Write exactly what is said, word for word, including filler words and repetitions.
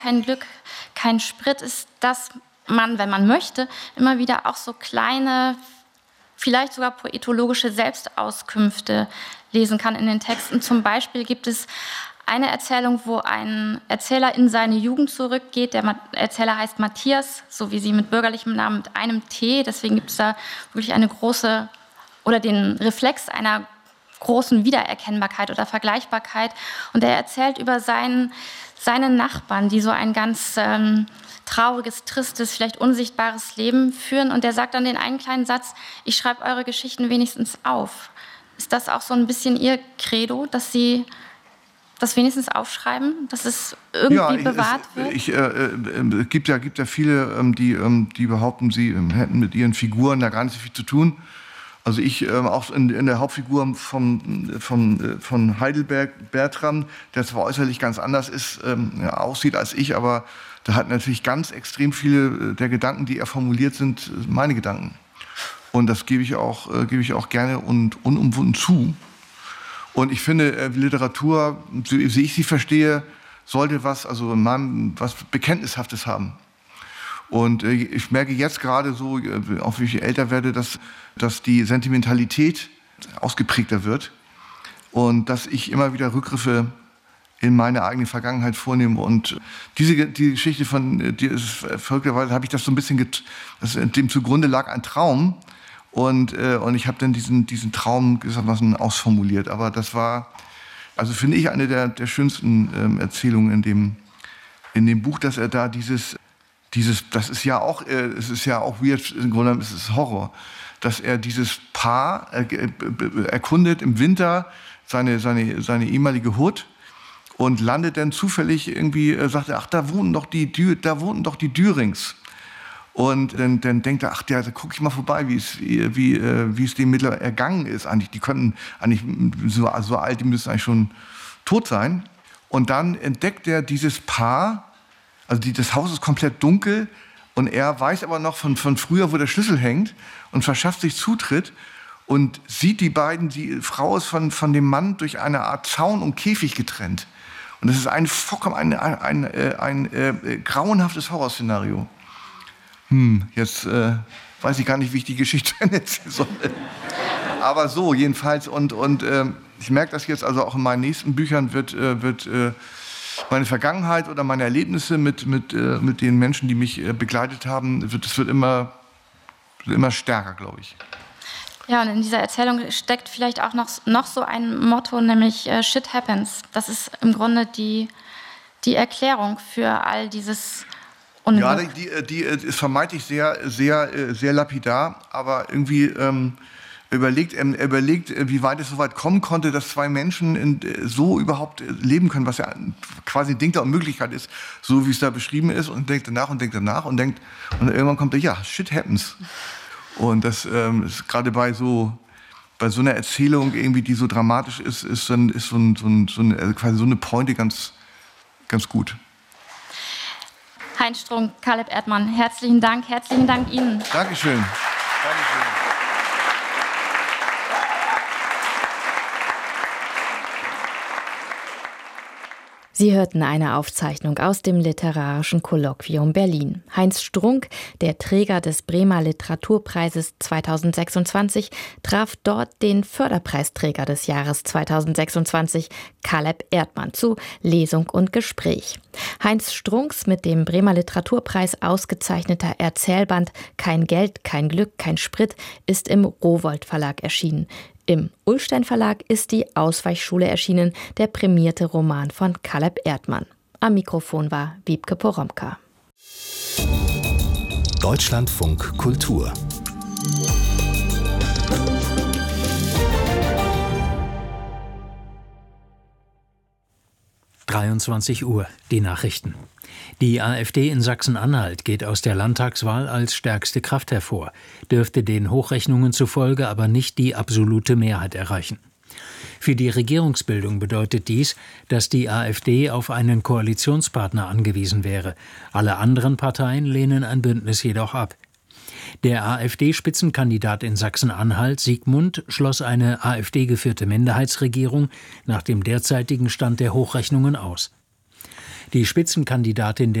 kein Glück, kein Sprit ist, dass man, wenn man möchte, immer wieder auch so kleine, vielleicht sogar poetologische Selbstauskünfte lesen kann in den Texten. Zum Beispiel gibt es eine Erzählung, wo ein Erzähler in seine Jugend zurückgeht. Der Erzähler heißt Matthias, so wie sie mit bürgerlichem Namen mit einem T. Deswegen gibt es da wirklich eine große, oder den Reflex einer großen Wiedererkennbarkeit oder Vergleichbarkeit. Und er erzählt über seinen, seine Nachbarn, die so ein ganz ähm, trauriges, tristes, vielleicht unsichtbares Leben führen. Und er sagt dann den einen kleinen Satz: Ich schreibe eure Geschichten wenigstens auf. Ist das auch so ein bisschen Ihr Credo, dass Sie das wenigstens aufschreiben, dass es irgendwie ja, bewahrt es, wird? Ich, äh, äh, gibt ja, gibt ja viele, ähm, die, ähm, die behaupten, sie ähm, hätten mit ihren Figuren da gar nicht so viel zu tun. Also ich, ähm, auch in, in der Hauptfigur vom, vom, von Heidelberg, Bertram, der zwar äußerlich ganz anders ist, ähm, ja, aussieht als ich, aber da hat natürlich ganz extrem viele der Gedanken, die er formuliert, sind meine Gedanken. Und das gebe ich auch, äh, gebe ich auch gerne und unumwunden zu. Und ich finde, äh, Literatur, so wie ich sie verstehe, sollte was, also in meinem, was Bekenntnishaftes haben. Und äh, ich merke jetzt gerade so, äh, auch wie ich älter werde, dass, dass die Sentimentalität ausgeprägter wird und dass ich immer wieder Rückgriffe in meine eigene Vergangenheit vornehme. Und diese die Geschichte von die ist verrückterweise habe ich das so ein bisschen, get, das, dem zugrunde lag ein Traum. Und, äh, und ich habe dann diesen, diesen Traum gewissermaßen ausformuliert. Aber das war, also finde ich, eine der, der schönsten ähm, Erzählungen in dem, in dem Buch, dass er da dieses, dieses das ist ja auch, äh, es ist ja auch weird, im Grunde genommen ist es Horror, dass er dieses Paar äh, erkundet im Winter seine, seine, seine ehemalige Hut und landet dann zufällig irgendwie, äh, sagt er, ach, da wohnen doch die, da wohnten doch die Dürings. Und dann, dann denkt er, ach, ja, da gucke ich mal vorbei, wie es, wie, wie, wie es dem mittlerweile ergangen ist. Eigentlich, die könnten eigentlich so, so alt, die müssen eigentlich schon tot sein. Und dann entdeckt er dieses Paar, also die, das Haus ist komplett dunkel und er weiß aber noch von, von früher, wo der Schlüssel hängt und verschafft sich Zutritt und sieht die beiden, die Frau ist von, von dem Mann durch eine Art Zaun und Käfig getrennt. Und das ist ein vollkommen ein, ein, ein, ein, ein äh, grauenhaftes Horrorszenario. Hm, jetzt äh, weiß ich gar nicht, wie ich die Geschichte erzählen soll. Aber so, jedenfalls. Und, und äh, ich merke das jetzt, also auch in meinen nächsten Büchern wird, äh, wird äh, meine Vergangenheit oder meine Erlebnisse mit, mit, äh, mit den Menschen, die mich äh, begleitet haben, wird, das wird immer, wird immer stärker, glaube ich. Ja, und in dieser Erzählung steckt vielleicht auch noch, noch so ein Motto, nämlich äh, Shit happens. Das ist im Grunde die, die Erklärung für all dieses Unglück. Ja, die, die, die ist vermeintlich sehr, sehr, sehr lapidar, aber irgendwie ähm, überlegt, er überlegt, wie weit es so weit kommen konnte, dass zwei Menschen in, so überhaupt leben können, was ja quasi ein Ding der Unmöglichkeit ist, so wie es da beschrieben ist, und denkt danach und denkt danach und denkt, und irgendwann kommt er, ja, shit happens. Und das ähm, ist gerade bei so, bei so einer Erzählung irgendwie, die so dramatisch ist, ist, dann, ist so, ein, so, ein, so eine, also quasi so eine Pointe ganz, ganz gut. Heinz Strunk, Caleb Erdmann, herzlichen Dank, herzlichen Dank Ihnen. Dankeschön. Dankeschön. Sie hörten eine Aufzeichnung aus dem Literarischen Kolloquium Berlin. Heinz Strunk, der Träger des Bremer Literaturpreises zweitausendsechsundzwanzig, traf dort den Förderpreisträger des Jahres zweitausendsechsundzwanzig, Caleb Erdmann, zu Lesung und Gespräch. Heinz Strunks mit dem Bremer Literaturpreis ausgezeichneter Erzählband Kein Geld, kein Glück, kein Sprit ist im Rowohlt Verlag erschienen. Im Ullstein Verlag ist die Ausweichschule erschienen, der prämierte Roman von Caleb Erdmann. Am Mikrofon war Wiebke Poromka. Deutschlandfunk Kultur. dreiundzwanzig Uhr, die Nachrichten. Die AfD in Sachsen-Anhalt geht aus der Landtagswahl als stärkste Kraft hervor, dürfte den Hochrechnungen zufolge aber nicht die absolute Mehrheit erreichen. Für die Regierungsbildung bedeutet dies, dass die AfD auf einen Koalitionspartner angewiesen wäre. Alle anderen Parteien lehnen ein Bündnis jedoch ab. Der AfD-Spitzenkandidat in Sachsen-Anhalt, Siegmund, schloss eine AfD-geführte Minderheitsregierung nach dem derzeitigen Stand der Hochrechnungen aus. Die Spitzenkandidatin